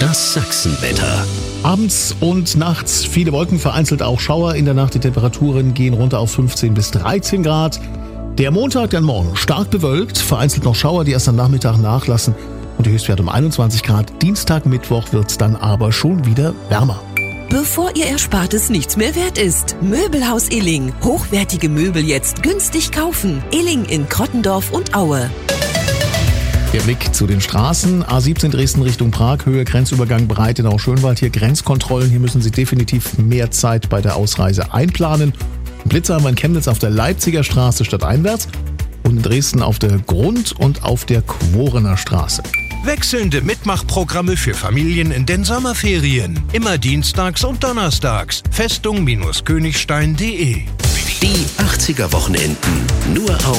Das Sachsenwetter. Abends und nachts viele Wolken, vereinzelt auch Schauer. In der Nacht die Temperaturen gehen runter auf 15 bis 13 Grad. Der Montag, dann morgen stark bewölkt, vereinzelt noch Schauer, die erst am Nachmittag nachlassen und die Höchstwerte um 21 Grad. Dienstag, Mittwoch wird's dann aber schon wieder wärmer. Bevor Ihr Erspartes nichts mehr wert ist. Möbelhaus Illing. Hochwertige Möbel jetzt günstig kaufen. Illing in Krottendorf und Aue. Der Blick zu den Straßen. A17 Dresden Richtung Prag, Höhe Grenzübergang Breitenau-Schönwald. Hier Grenzkontrollen. Hier müssen Sie definitiv mehr Zeit bei der Ausreise einplanen. Blitzer haben wir in Chemnitz auf der Leipziger Straße stadteinwärts und in Dresden auf der Grund- und auf der Quorener Straße. Wechselnde Mitmachprogramme für Familien in den Sommerferien. Immer dienstags und donnerstags. Festung-königstein.de. Die 80er Wochenenden nur auf